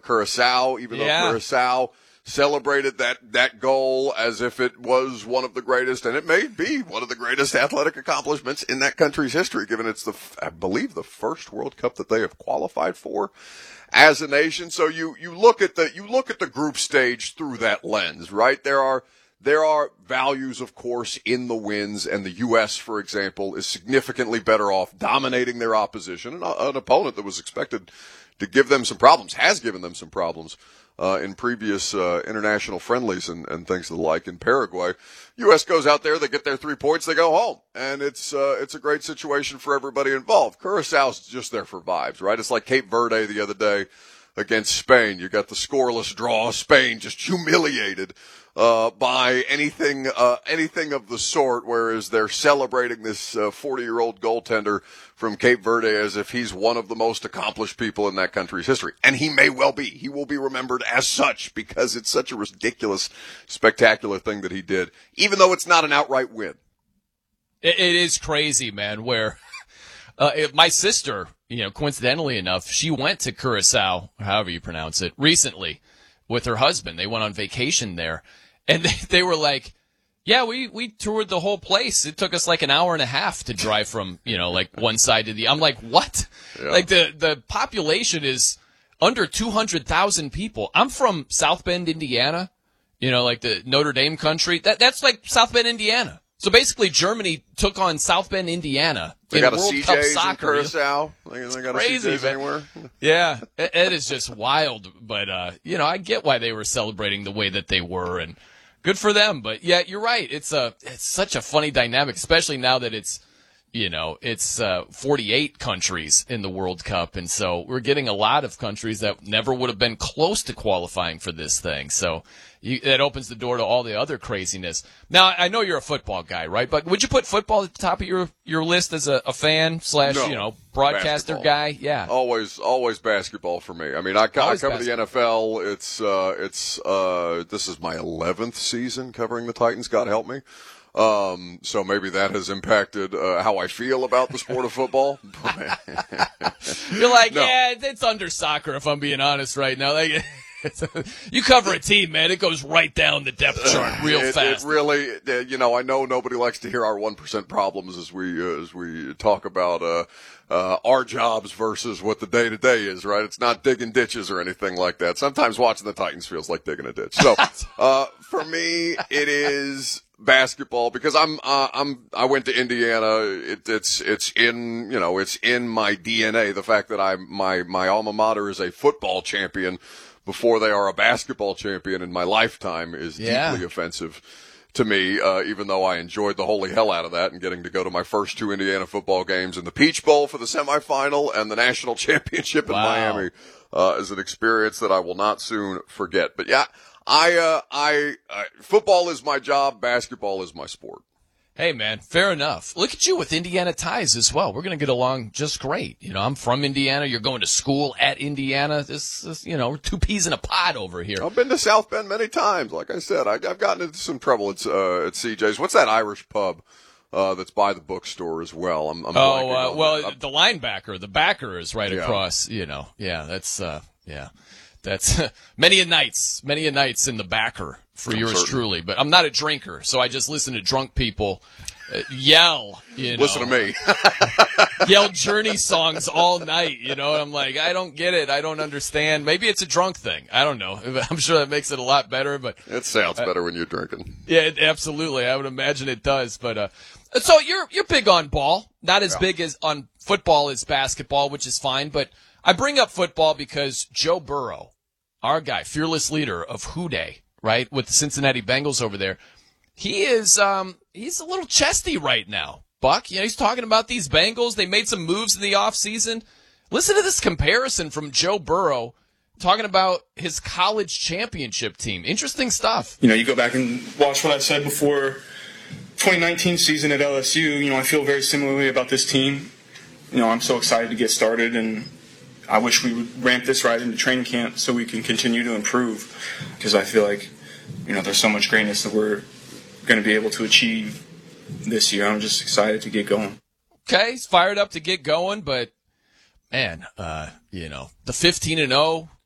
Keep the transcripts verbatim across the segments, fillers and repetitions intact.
Curacao, even Yeah. though Curacao celebrated that, that goal as if it was one of the greatest, and it may be one of the greatest athletic accomplishments in that country's history, given it's the, I believe, the first World Cup that they have qualified for as a nation. So you, you look at the, you look at the group stage through that lens, right? There are, there are values, of course, in the wins, and the U S, for example, is significantly better off dominating their opposition, and an opponent that was expected to give them some problems, has given them some problems, uh, in previous, uh, international friendlies and, and things of the like in Paraguay. U S goes out there, they get their three points, they go home. And it's, uh, it's a great situation for everybody involved. Curaçao's just there for vibes, right? It's like Cape Verde the other day against Spain. You got the scoreless draw, Spain just humiliated, uh, by anything, uh, anything of the sort, whereas they're celebrating this, uh, forty-year-old goaltender from Cape Verde as if he's one of the most accomplished people in that country's history. And he may well be. He will be remembered as such because it's such a ridiculous, spectacular thing that he did, even though it's not an outright win. It, it is crazy, man, where uh, it, my sister, you know, coincidentally enough, she went to Curacao, however you pronounce it, recently with her husband. They went on vacation there, and they, they were like, yeah, we, we toured the whole place. It took us like an hour and a half to drive from, you know, like one side to the, I'm like, what? Yeah. Like the, the population is under two hundred thousand people. I'm from South Bend, Indiana, you know, like the Notre Dame country. That, that's like South Bend, Indiana. So basically Germany took on South Bend, Indiana. They in got a World C Cup J's soccer. in Curacao. They, they got Crazy, a C J's man. anywhere. Yeah, it, it is just wild. But, uh, you know, I get why they were celebrating the way that they were, and good for them. But yeah, you're right. It's a, it's such a funny dynamic, especially now that it's, you know, it's uh, forty-eight countries in the World Cup. And so we're getting a lot of countries that never would have been close to qualifying for this thing. So you, that opens the door to all the other craziness. Now, I know you're a football guy, right? But would you put football at the top of your, your list as a, a fan slash, No, you know, broadcaster basketball. guy? Yeah. Always, always basketball for me. I mean, I, I cover basketball. the N F L. It's, uh, it's, uh, this is my eleventh season covering the Titans. God help me. Um, so maybe that has impacted, uh, how I feel about the sport of football. You're like, No. yeah, it's under soccer, if I'm being honest right now. Like, you cover a team, man, it goes right down the depth chart real it, fast. It really, uh, you know, I know nobody likes to hear our one percent problems as we, uh, as we talk about, uh, uh, our jobs versus what the day to day is, right? It's not digging ditches or anything like that. Sometimes watching the Titans feels like digging a ditch. So, uh, for me, it is basketball because I'm, uh, I'm, I went to Indiana. It, it's, it's in, you know, it's in my D N A. The fact that I, my, my alma mater is a football champion before they are a basketball champion in my lifetime is Yeah. deeply offensive to me, uh, even though I enjoyed the holy hell out of that and getting to go to my first two Indiana football games in the Peach Bowl for the semifinal and the national championship in Wow. Miami, uh, is an experience that I will not soon forget. But yeah, I, uh, I, uh, football is my job. Basketball is my sport. Hey, man, fair enough. Look at you with Indiana ties as well. We're going to get along just great. You know, I'm from Indiana. You're going to school at Indiana. This is, you know, two peas in a pod over here. I've been to South Bend many times. Like I said, I, I've gotten into some trouble at, uh, at C J's. What's that Irish pub, uh, that's by the bookstore as well? I'm, I'm oh, blanking uh, on well, that. the linebacker, the backer is right Yeah. across, you know. Yeah, that's, uh, yeah. That's many a nights, many a nights in the backer for I'm yours certain. truly. But I'm not a drinker, so I just listen to drunk people uh, yell, you know. Listen to me. Yell Journey songs all night, you know, and I'm like, I don't get it. I don't understand. Maybe it's a drunk thing. I don't know. I'm sure that makes it a lot better, but It sounds better when you're drinking. yeah, it, absolutely. I would imagine it does. But uh, so you're you're big on ball, not as Yeah. big as on football as basketball, which is fine. But I bring up football because Joe Burrow, our guy, fearless leader of Houday, right, with the Cincinnati Bengals over there, he is um he's a little chesty right now. Buck, you know, he's talking about these Bengals. They made some moves in the offseason. Listen to this comparison from Joe Burrow talking about his college championship team. Interesting stuff. You know, you go back and watch what I said before twenty nineteen season at L S U. You know, I feel very similarly about this team. You know, I'm so excited to get started, and I wish we would ramp this right into training camp so we can continue to improve, because I feel like, you know, there's so much greatness that we're going to be able to achieve this year. I'm just excited to get going. Okay, he's fired up to get going, but man, uh, you know, the fifteen and oh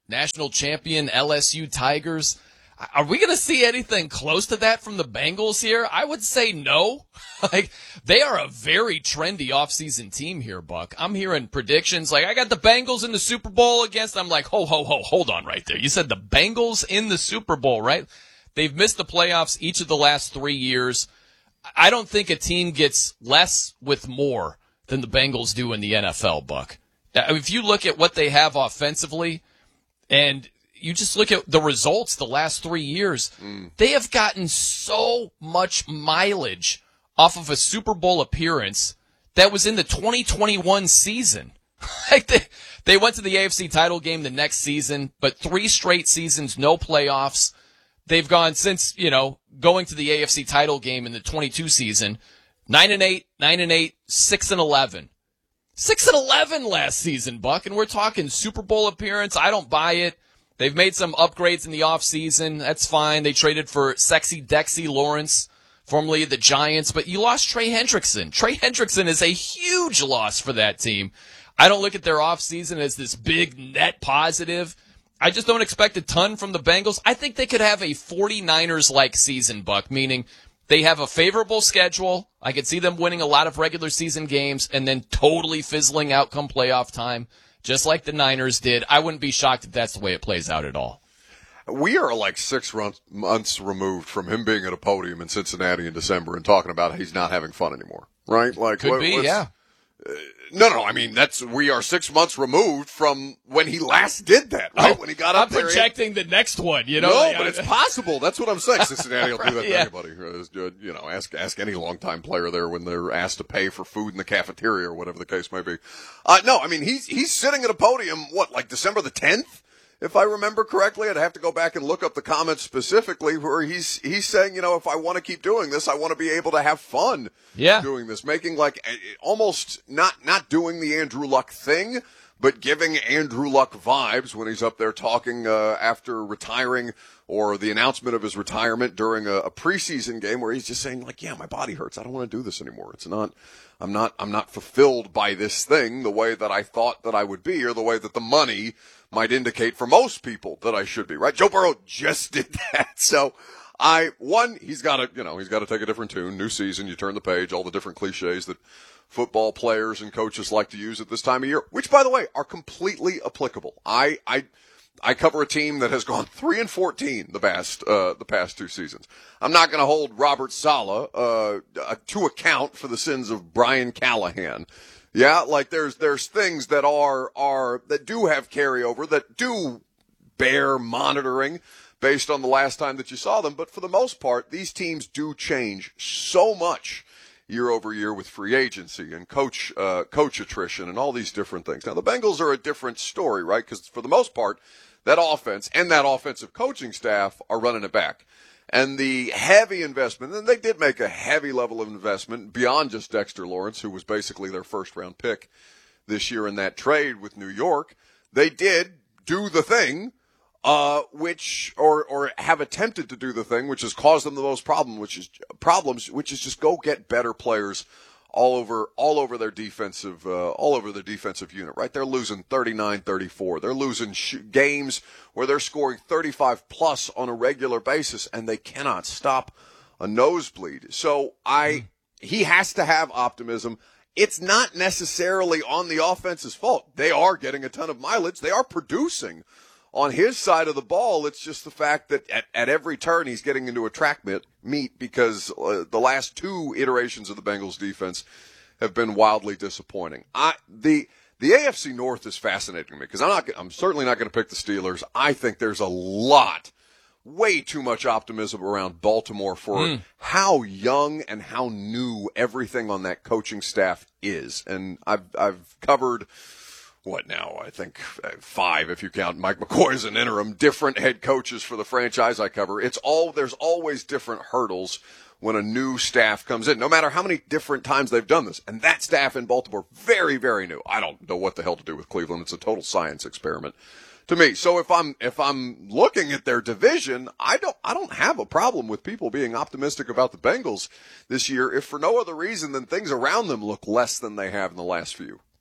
national champion L S U Tigers. Are we going to see anything close to that from the Bengals here? I would say no. Like, they are a very trendy offseason team here, Buck. I'm hearing predictions like, I got the Bengals in the Super Bowl against. I'm like, ho, ho, ho, hold on right there. You said the Bengals in the Super Bowl, right? They've missed the playoffs each of the last three years. I don't think a team gets less with more than the Bengals do in the N F L, Buck. If you look at what they have offensively and you just look at the results the last three years, mm. they have gotten so much mileage off of a Super Bowl appearance that was in the twenty twenty-one season. Like they, they went to the A F C title game the next season, but three straight seasons, no playoffs. They've gone since, you know, going to the A F C title game in the twenty-two season, nine and eight, nine and eight, six and eleven. Six and eleven last season, Buck, and we're talking Super Bowl appearance. I don't buy it. They've made some upgrades in the offseason. That's fine. They traded for sexy Dexy Lawrence, formerly the Giants, but you lost Trey Hendrickson. Trey Hendrickson is a huge loss for that team. I don't look at their offseason as this big net positive. I just don't expect a ton from the Bengals. I think they could have a 49ers-like season, Buck, meaning they have a favorable schedule. I could see them winning a lot of regular season games and then totally fizzling out come playoff time, just like the Niners did. I wouldn't be shocked if that's the way it plays out at all. We are like six months removed from him being at a podium in Cincinnati in December and talking about he's not having fun anymore, right? Like, Could what, be, yeah. Uh, no, no, I mean, that's, we are six months removed from when he last did that, right? Oh, when he got up I'm there. projecting and, the next one, you know? No, like, but I, it's possible. That's what I'm saying. Cincinnati will do that yeah. to anybody. You know, ask, ask any longtime player there when they're asked to pay for food in the cafeteria or whatever the case may be. Uh, no, I mean, he's, he's sitting at a podium, what, like December the tenth? If I remember correctly, I'd have to go back and look up the comments specifically where he's he's saying, you know, if I want to keep doing this, I want to be able to have fun yeah. doing this, making like almost not not doing the Andrew Luck thing, but giving Andrew Luck vibes when he's up there talking uh, after retiring or the announcement of his retirement during a, a preseason game where he's just saying like, yeah, my body hurts. I don't want to do this anymore. It's not, I'm not, I'm not fulfilled by this thing the way that I thought that I would be or the way that the money might indicate for most people that I should be, right? Joe Burrow just did that. So I, one, he's got to, you know, he's got to take a different tune. New season, you turn the page, all the different cliches that football players and coaches like to use at this time of year, which by the way are completely applicable. I, I, I cover a team that has gone three and fourteen the past, uh, the past two seasons. I'm not going to hold Robert Saleh, uh, to account for the sins of Brian Callahan. Yeah, like there's there's things that are are that do have carryover, that do bear monitoring based on the last time that you saw them, but for the most part, these teams do change so much year over year with free agency and coach uh coach attrition and all these different things. Now the Bengals are a different story, right? Because for the most part, that offense and that offensive coaching staff are running it back. And the heavy investment, and they did make a heavy level of investment beyond just Dexter Lawrence, who was basically their first round pick this year in that trade with New York. They did do the thing, uh, which, or, or have attempted to do the thing, which has caused them the most problem, which is problems, which is just go get better players all over, all over their defensive, uh, all over their defensive unit, right? They're losing thirty-nine thirty-four. They're losing sh- games where they're scoring thirty-five plus on a regular basis, and they cannot stop a nosebleed. So I, he has to have optimism. It's not necessarily on the offense's fault. They are getting a ton of mileage. They are producing on his side of the ball. It's just the fact that at, at every turn he's getting into a track meet, meet because uh, the last two iterations of the Bengals defense have been wildly disappointing. I, the, the A F C North is fascinating to me because I'm not, I'm certainly not going to pick the Steelers. I think there's a lot, way too much optimism around Baltimore for mm. how young and how new everything on that coaching staff is. And I've, I've covered, what now, I think five, if you count Mike McCoy as an interim, different head coaches for the franchise I cover. It's all, there's always different hurdles when a new staff comes in, no matter how many different times they've done this. And that staff in Baltimore, very, very new. I don't know what the hell to do with Cleveland. It's a total science experiment to me. So if I'm, if I'm looking at their division, I don't, I don't have a problem with people being optimistic about the Bengals this year, if for no other reason than things around them look less than they have in the last few.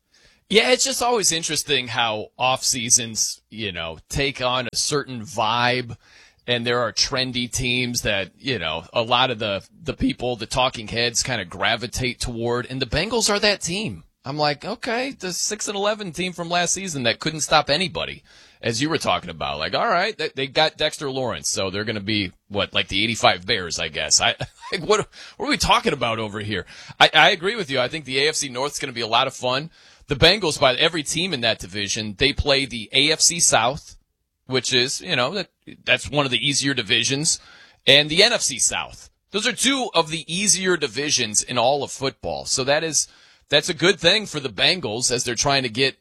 Yeah, it's just always interesting how off seasons, you know, take on a certain vibe, and there are trendy teams that, you know, a lot of the, the people, the talking heads kind of gravitate toward, and the Bengals are that team. I'm like, okay, the six and eleven team from last season that couldn't stop anybody, as you were talking about. Like, all right, they, they got Dexter Lawrence, so they're going to be, what, like the eighty-five Bears, I guess. I like, what, what are we talking about over here? I, I agree with you. I think the A F C North is going to be a lot of fun. The Bengals, by every team in that division, they play the A F C South, which is, you know, that that's one of the easier divisions, and the N F C South. Those are two of the easier divisions in all of football. So that is that's a good thing for the Bengals as they're trying to get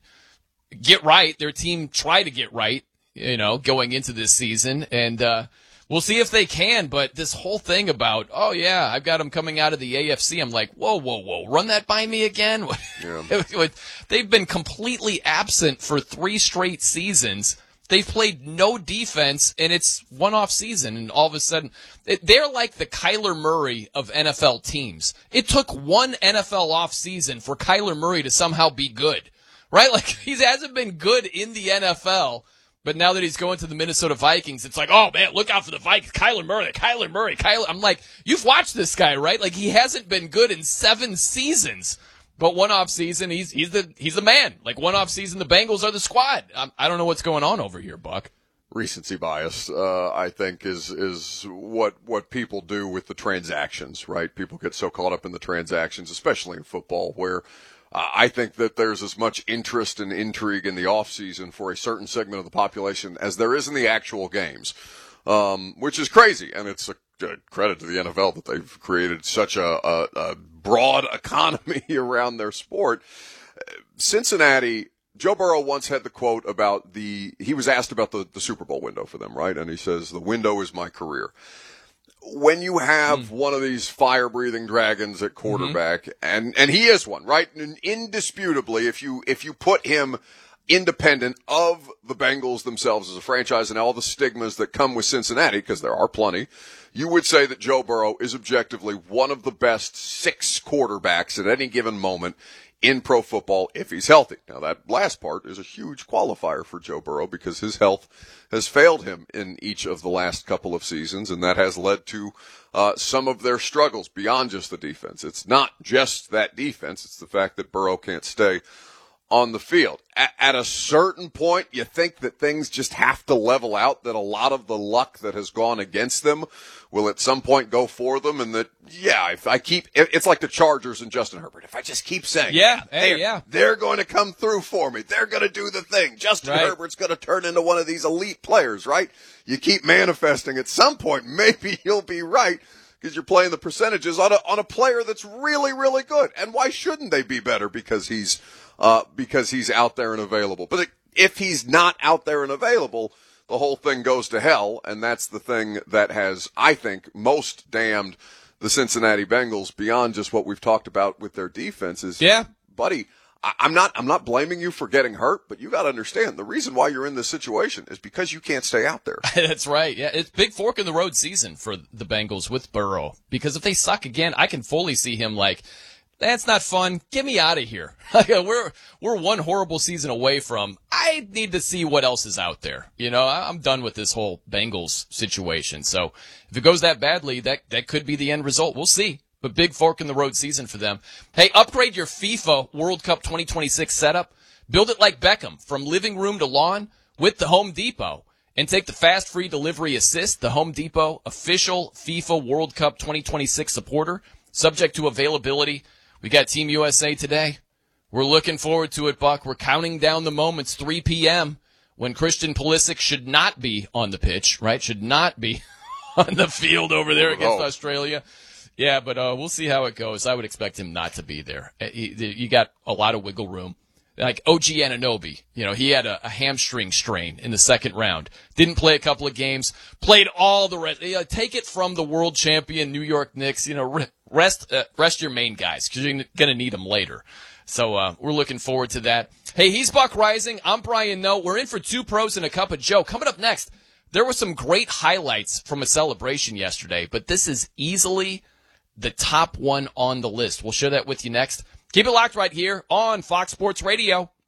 get right. Their team try to get right, you know, going into this season, and uh, we'll see if they can. But this whole thing about, oh yeah, I've got them coming out of the A F C. I'm like, whoa, whoa, whoa, run that by me again. Yeah. They've been completely absent for three straight seasons. They've played no defense, and it's one off season, and all of a sudden, it, they're like the Kyler Murray of N F L teams. It took one N F L off season for Kyler Murray to somehow be good, right? Like, he hasn't been good in the N F L, but now that he's going to the Minnesota Vikings, it's like, oh man, look out for the Vikings, Kyler Murray, Kyler Murray, Kyler. I'm like, you've watched this guy, right? Like, he hasn't been good in seven seasons. But one off season, he's he's the he's the man. Like, one off season, the Bengals are the squad. I'm, I don't know what's going on over here, Buck. Recency bias, uh, I think, is is what what people do with the transactions, right? People get so caught up in the transactions, especially in football, where uh, I think that there's as much interest and intrigue in the off season for a certain segment of the population as there is in the actual games, um, which is crazy, and it's a credit to the N F L that they've created such a, a, a broad economy around their sport. Cincinnati, Joe Burrow once had the quote about the, he was asked about the, the Super Bowl window for them, right? And he says, the window is my career. When you have mm. one of these fire-breathing dragons at quarterback, mm-hmm. and, and he is one, right? And indisputably, if you, if you put him independent of the Bengals themselves as a franchise and all the stigmas that come with Cincinnati, because there are plenty, you would say that Joe Burrow is objectively one of the best six quarterbacks at any given moment in pro football if he's healthy. Now, that last part is a huge qualifier for Joe Burrow because his health has failed him in each of the last couple of seasons, and that has led to uh, some of their struggles beyond just the defense. It's not just that defense. It's the fact that Burrow can't stay on the field. At, at a certain point, you think that things just have to level out, that a lot of the luck that has gone against them will at some point go for them, and that, yeah, if I keep, it's like the Chargers and Justin Herbert. If I just keep saying, yeah, hey, they're, yeah. they're going to come through for me. They're going to do the thing. Justin right. Herbert's going to turn into one of these elite players, right? You keep manifesting. At some point, maybe you'll be right, because you're playing the percentages on a, on a player that's really, really good. And why shouldn't they be better? Because he's, uh, because he's out there and available. But if he's not out there and available, the whole thing goes to hell, and that's the thing that has, I think, most damned the Cincinnati Bengals beyond just what we've talked about with their defenses. Yeah. Buddy, I, I'm not I'm not blaming you for getting hurt, but you got to understand, the reason why you're in this situation is because you can't stay out there. That's right. Yeah, it's big fork in the road season for the Bengals with Burrow, because if they suck again, I can fully see him like, that's not fun. Get me out of here. we're we're one horrible season away from, I need to see what else is out there. You know, I'm done with this whole Bengals situation. So if it goes that badly, that, that could be the end result. We'll see. But big fork in the road season for them. Hey, upgrade your FIFA World Cup twenty twenty-six setup. Build it like Beckham, from living room to lawn, with the Home Depot. And take the fast free delivery assist, the Home Depot official FIFA World Cup twenty twenty-six supporter, subject to availability. We got Team U S A today. We're looking forward to it, Buck. We're counting down the moments, three p.m., when Christian Pulisic should not be on the pitch, right? Should not be on the field over there against oh. Australia. Yeah, but uh, we'll see how it goes. I would expect him not to be there. He, you got a lot of wiggle room. Like O G Anunoby, you know, he had a, a hamstring strain in the second round. Didn't play a couple of games. Played all the rest. You know, take it from the world champion New York Knicks. You know, rest uh, rest your main guys, because you're going to need them later. So uh, we're looking forward to that. Hey, he's Buck Rising. I'm Brian Noe. We're in for two pros and a cup of Joe. Coming up next, there were some great highlights from a celebration yesterday, but this is easily the top one on the list. We'll share that with you next. Keep it locked right here on Fox Sports Radio.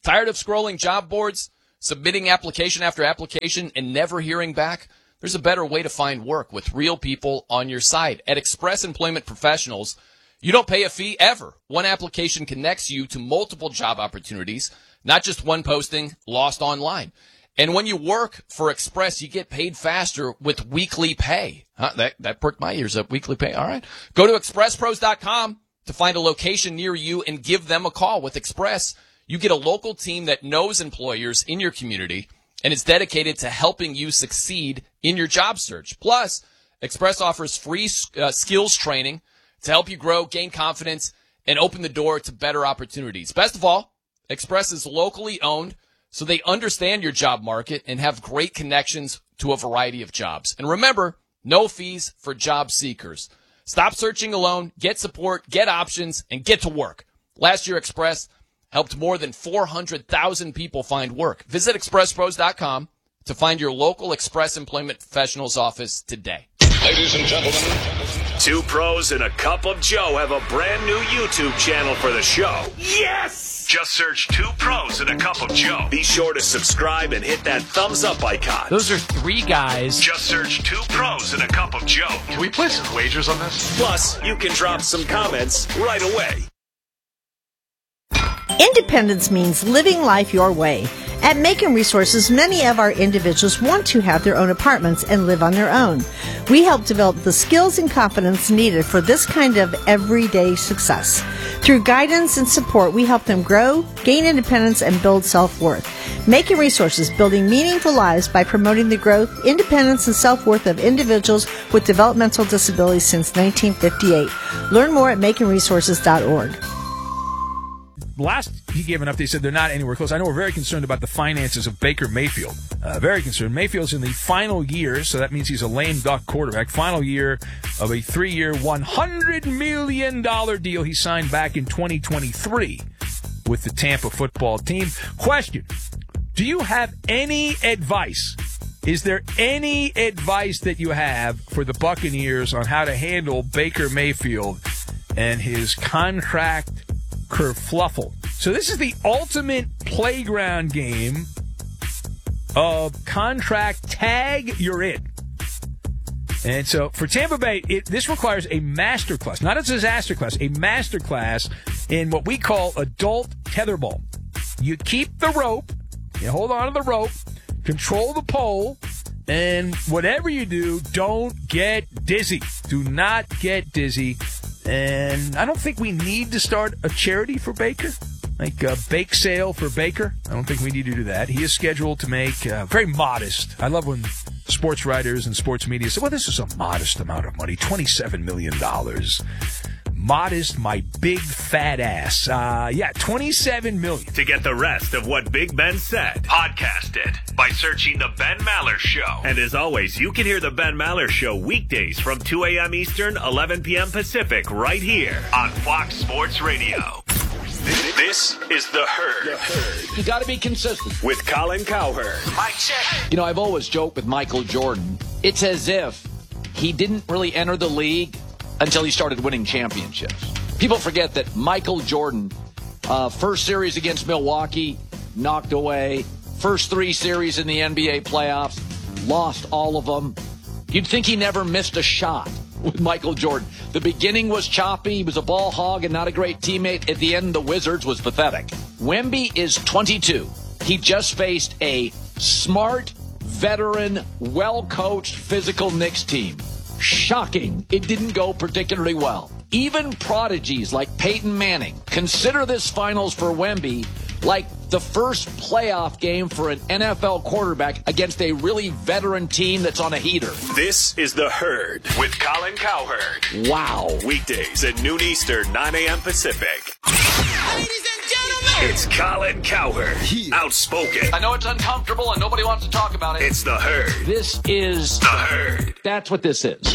Tired of scrolling job boards, submitting application after application, and never hearing back? There's a better way to find work with real people on your side. At Express Employment Professionals, you don't pay a fee ever. One application connects you to multiple job opportunities, not just one posting lost online. And when you work for Express, you get paid faster with weekly pay. Huh? That, that perked my ears up. Weekly pay. All right. Go to express pros dot com to find a location near you and give them a call. With Express, you get a local team that knows employers in your community and is dedicated to helping you succeed in your job search. Plus, Express offers free uh, skills training to help you grow, gain confidence, and open the door to better opportunities. Best of all, Express is locally owned, so they understand your job market and have great connections to a variety of jobs. And remember, no fees for job seekers. Stop searching alone, get support, get options, and get to work. Last year, Express helped more than four hundred thousand people find work. Visit express pros dot com to find your local Express Employment Professionals office today. Ladies and gentlemen, Two Pros and a Cup of Joe have a brand new YouTube channel for the show. Yes! Just search Two Pros and a Cup of Joe. Be sure to subscribe and hit that thumbs up icon. Those are three guys. Just search Two Pros and a Cup of Joe. can we place some wagers on this? Plus, you can drop some comments right away. Independence means living life your way. At Macon Resources, many of our individuals want to have their own apartments and live on their own. We help develop the skills and confidence needed for this kind of everyday success. Through guidance and support, we help them grow, gain independence, and build self-worth. Macon Resources, building meaningful lives by promoting the growth, independence, and self-worth of individuals with developmental disabilities since nineteen fifty-eight. Learn more at macon resources dot org. Last he gave an update, said they're not anywhere close. I know we're very concerned about the finances of Baker Mayfield. Uh, very concerned. Mayfield's in the final year, so that means he's a lame duck quarterback. Final year of a three-year, one hundred million dollars deal he signed back in twenty twenty-three with the Tampa football team. Question, do you have any advice? Is there any advice that you have for the Buccaneers on how to handle Baker Mayfield and his contract kerfluffle? So this is the ultimate playground game of contract tag, you're in. And so for Tampa Bay, it, this requires a master class, not a disaster class, a master class in what we call adult tetherball. You keep the rope, you hold on to the rope, control the pole, and whatever you do, don't get dizzy. Do not get dizzy. And I don't think we need to start a charity for Baker, like a bake sale for Baker. I don't think we need to do that. He is scheduled to make uh, very modest. I love when sports writers and sports media say, well, this is a modest amount of money, twenty-seven million dollars. Modest, my big fat ass. Uh, yeah, twenty-seven million dollars. To get the rest of what Big Ben said, podcast it by searching The Ben Maller Show. And as always, you can hear The Ben Maller Show weekdays from two a.m. Eastern, eleven p.m. Pacific, right here on Fox Sports Radio. This is The Herd. The Herd. You got to be consistent. With Colin Cowherd. Mike check. You know, I've always joked with Michael Jordan. It's as if he didn't really enter the league until he started winning championships. People forget that Michael Jordan, uh, first series against Milwaukee, knocked away. First three series in the N B A playoffs, lost all of them. You'd think he never missed a shot with Michael Jordan. The beginning was choppy. He was a ball hog and not a great teammate. At the end, the Wizards was pathetic. Wemby is twenty-two. He just faced a smart, veteran, well-coached, physical Knicks team. Shocking. It didn't go particularly well. Even prodigies like Peyton Manning consider this finals for Wemby like the first playoff game for an N F L quarterback against a really veteran team that's on a heater. This is The Herd with Colin Cowherd. Wow. Weekdays at noon Eastern, nine a.m. Pacific. Ladies and gentlemen, it's Colin Cowherd. Outspoken. I know it's uncomfortable and nobody wants to talk about it. It's The Herd. This is The Herd. That's what this is.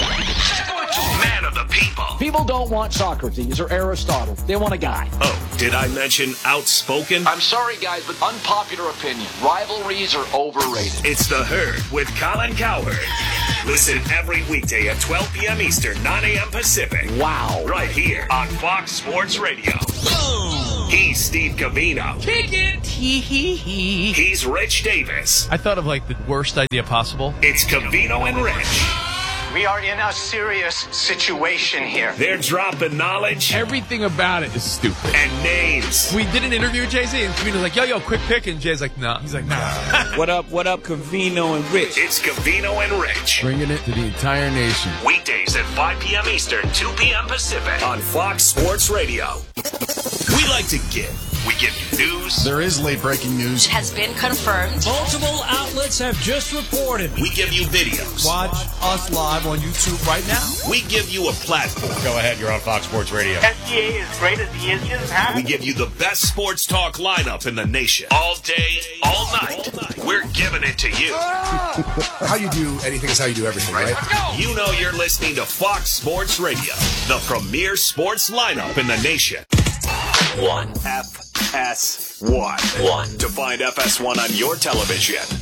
Man of the people. People don't want Socrates or Aristotle. They want a guy. Oh, did I mention outspoken? I'm sorry, guys, but unpopular opinion. Rivalries are overrated. It's The Herd with Colin Cowherd. Listen every weekday at twelve p.m. Eastern, nine a.m. Pacific. Wow. Right here on Fox Sports Radio. boom. He's Steve Covino. Kick it. Hee hee hee. He's Rich Davis. I thought of like the worst idea possible. It's Covino and Rich. We are in a serious situation here. They're dropping knowledge. Everything about it is stupid. And names. We did an interview with Jay-Z, and Covino's like, yo, yo, quick pick. And Jay's like, nah. He's like, nah. What up, what up, Covino and Rich? It's Covino and Rich. Bringing it to the entire nation. Weekdays at five p.m. Eastern, two p.m. Pacific on Fox Sports Radio. We like to give. We give you news. There is late breaking news. It has been confirmed. Multiple outlets have just reported. We give you videos. Watch us live on YouTube right now. We give you a platform. Go ahead, you're on Fox Sports Radio. S G A is great as he is just huh? We give you the best sports talk lineup in the nation. All day, all night. All night. We're giving it to you. How you do anything is how you do everything, right? You know you're listening to Fox Sports Radio, the premier sports lineup in the nation. One. F S one. One. To find F S one on your television,